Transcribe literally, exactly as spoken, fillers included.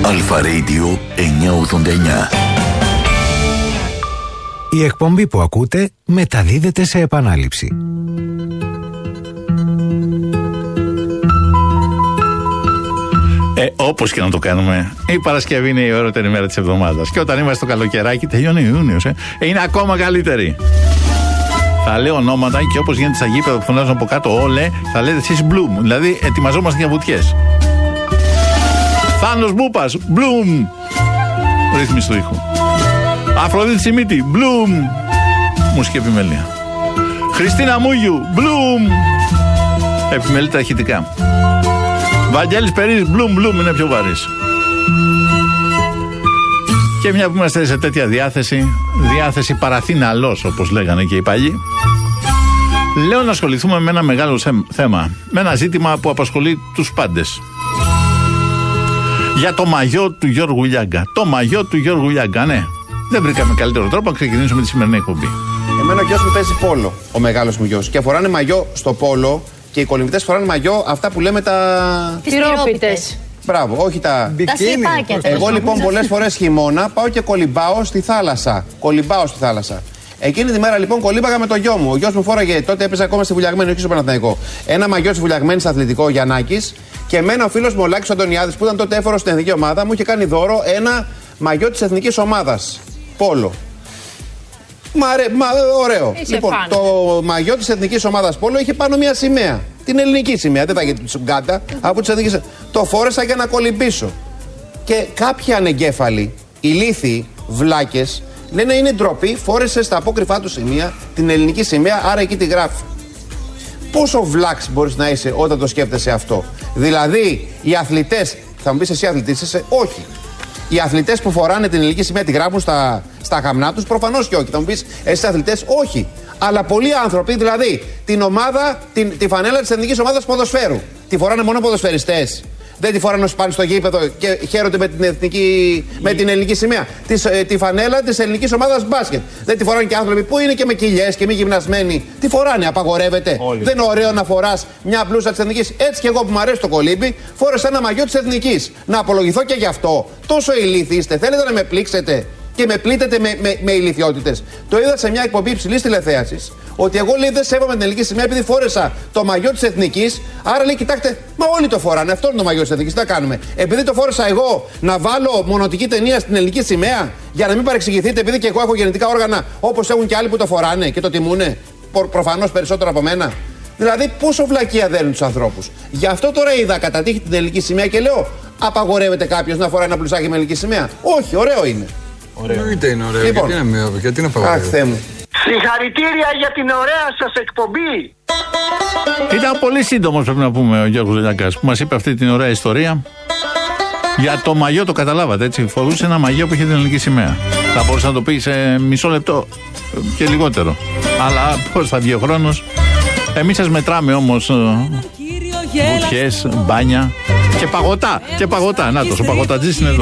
Αλφα Radio εννιακόσια ογδόντα εννιά. Η εκπομπή που ακούτε μεταδίδεται σε επανάληψη. Ε, όπως και να το κάνουμε, η Παρασκευή είναι η ωραιότερη μέρα της εβδομάδας. Και όταν είμαστε στο καλοκαιράκι, τελειώνει Ιούνιος, ε, είναι ακόμα καλύτερη. Θα λέω ονόματα και όπως γίνεται στα γήπεδα που φωνάζουν από κάτω όλε, θα λέτε εσείς Bloom. Δηλαδή, ετοιμαζόμαστε για βουτιές. Θάνος Μπούπας, Bloom. Ρύθμιση του ήχου. Αφροδίτη Σιμίτη, Bloom. Μουσική επιμέλεια. Χριστίνα Μούγιου, Bloom. Επιμέλεια τα ηχητικά. Βαγγέλης Περής, Bloom, Bloom είναι πιο βαρύς. Και μια που είμαστε σε τέτοια διάθεση, διάθεση παραθύναλος όπως λέγανε και οι παλιοί, λέω να ασχοληθούμε με ένα μεγάλο θέμα, με ένα ζήτημα που απασχολεί τους πάντες. Για το μαγιό του Γιώργου Λιάγκα. Το μαγιό του Γιώργου Λιάγκα, ναι. Δεν βρήκαμε καλύτερο τρόπο να ξεκινήσουμε τη σημερινή εκπομπή. Εμένα ο γιος μου παίζει πόλο, ο μεγάλος μου γιος. Και φοράνε μαγιό στο πόλο και οι κολυμβητές φοράνε μαγιό αυτά που λέμε τα. Τις τυρόπιτες. Μπράβο, όχι τα. Τα σλιπάκια. Εγώ λοιπόν πολλές φορές χειμώνα πάω και κολυμπάω στη θάλασσα. Κολυμπάω στη θάλασσα. Εκείνη τη μέρα λοιπόν κολύμπαγα με το γιο μου. Ο γιος μου φόραγε, τότε έπαιζε ακόμα στη Βουλιαγμένη, όχι στο Παναθηναϊκό. Ένα μαγιό στη Βουλιαγμένη αθλητικό Γιαννάκης. Και εμένα ο φίλος μου ο Λάκης Αντωνιάδης που ήταν τότε έφορος στην εθνική ομάδα μου είχε κάνει δώρο ένα μαγιό της εθνικής ομάδας. Πόλο. Μα, ρε, μα ωραίο. Είσαι λοιπόν, πάνω. Το μαγιό της εθνικής ομάδας Πόλο είχε πάνω μια σημαία. Την ελληνική σημαία. Δεν θα γίνει τη Σουγκάντα. Από τις εθνικές. Το φόρεσα για να κολυμπήσω. Και κάποιοι ανεγκέφαλοι, ηλίθιοι, βλάκες, λένε είναι ντροπή, φόρεσε στα απόκρυφά του σημεία την ελληνική σημαία, άρα εκεί τη γράφει. Πόσο βλάξ μπορείς να είσαι όταν το σκέφτεσαι αυτό? Δηλαδή, οι αθλητές, θα μου πεις εσύ αθλητής είσαι, όχι. Οι αθλητές που φοράνε την ελληνική σημαία τη γράφουν στα, στα γαμνά τους, προφανώς και όχι. Θα μου πεις εσείς αθλητές, όχι. Αλλά πολλοί άνθρωποι, δηλαδή, την ομάδα, την, τη φανέλα της εθνικής ομάδας ποδοσφαίρου, τη φοράνε μόνο ποδοσφαιριστές. Δεν τη φοράνε όσοι πάνε στο γήπεδο και χαίρονται με την, εθνική, με την ελληνική σημαία. Τη, ε, τη φανέλα της ελληνικής ομάδας μπάσκετ. Δεν τη φοράνε και άνθρωποι που είναι και με κοιλιές και μη γυμνασμένοι. Τη φοράνε, απαγορεύεται. Όλοι. Δεν είναι ωραίο να φοράς μια μπλούζα της εθνικής. Έτσι κι εγώ που μου αρέσει το κολύμπι, φόρεσα ένα μαγιό της εθνικής. Να απολογηθώ και γι' αυτό. Τόσο ηλίθιοι είστε. Θέλετε να με πλήξετε και με πλήττετε με, με, με ηλιθιότητες. Το είδα σε μια εκπομπή υψηλής τηλεθέασης. Ότι εγώ λέει δεν σέβομαι την ελληνική σημαία επειδή φόρεσα το μαγιό της εθνικής. Άρα λέει κοιτάξτε, μα όλοι το φοράνε. Αυτό είναι το μαγιό της εθνικής. Τι θα κάνουμε? Επειδή το φόρεσα εγώ να βάλω μονοτική ταινία στην ελληνική σημαία για να μην παρεξηγηθείτε, επειδή και εγώ έχω γεννητικά όργανα όπως έχουν και άλλοι που το φοράνε και το τιμούνε. Προ, προφανώς περισσότερο από μένα. Δηλαδή πόσο βλακεία δένουν τους ανθρώπους. Γι' αυτό τώρα είδα κατά τύχη την ελληνική σημαία και λέω απαγορεύεται κάποιος να φοράει ένα μπλουζάκι με ελληνική σημαία? Όχι, ωραίο είναι. Ωραίο. Είτε είναι ωραίο. Λοιπόν. Γιατί να μην γιατί να απαγορεύεται? Αχ, Θεέ μου. Συγχαρητήρια για την ωραία σας εκπομπή. Ήταν πολύ σύντομος, πρέπει να πούμε, ο Γιώργος Λιάγκας που μας είπε αυτή την ωραία ιστορία. Για το μαγιό το καταλάβατε, έτσι. Φορούσε ένα μαγιό που είχε την ελληνική σημαία. Θα μπορούσε να το πει σε μισό λεπτό και λιγότερο. Αλλά πώς θα βγει ο χρόνος? Εμείς σας μετράμε όμως βουτιές, μπάνια και παγωτά. Και παγωτά. Να το, ο παγωτατζής είναι εδώ.